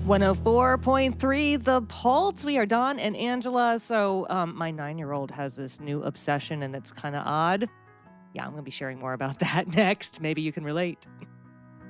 104.3 The Pulse. We are Don and Angela. So, my 9-year-old has this new obsession and it's kind of odd. Yeah, I'm going to be sharing more about that next. Maybe you can relate.